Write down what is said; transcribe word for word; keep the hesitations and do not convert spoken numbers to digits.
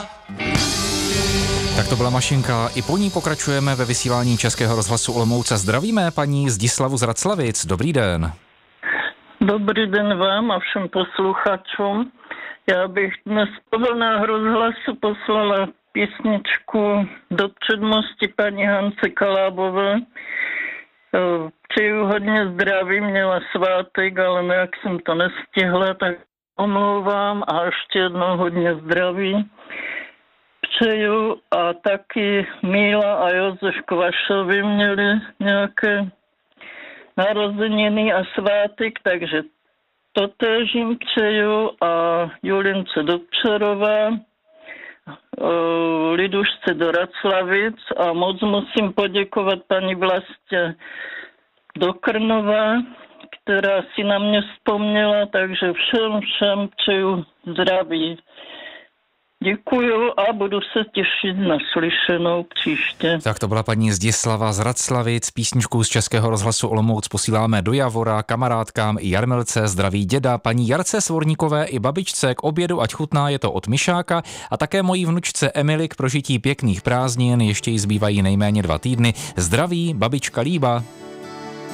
Tak to byla Mašinka. I po ní pokračujeme ve vysílání Českého rozhlasu Olomouc. Zdravíme paní Zdislavu z Raclavic. Dobrý den. Dobrý den vám a všem posluchačům. Já bych dnes po vlnách rozhlasu poslala písničku Do předmosti paní Hance Kalábové. Přeju hodně zdraví, měla svátek, ale nějak jsem to nestihla, tak omlouvám a ještě jednou hodně zdraví. Přeju a taky Míla a Josef Kvašovi měli nějaké narozeniny a svátek, takže to též jim přeju a Julince do Přerova, Lidušce do Raclavic a moc musím poděkovat paní Vlastě do Krnova, která si na mě vzpomněla, takže všem, všem přeju zdraví. Děkuju a budu se těšit na slyšenou příště. Tak to byla paní Zdislava z Raclavic. Písničku z Českého rozhlasu Olomouc posíláme do Javora, kamarádkám i Jarmilce. Zdraví děda, paní Jarce Svorníkové i babičce k obědu, ať chutná, je to od Mišáka, a také mojí vnučce Emily k prožití pěkných prázdnin, ještě jí zbývají nejméně dva týdny. Zdraví, babička Líba.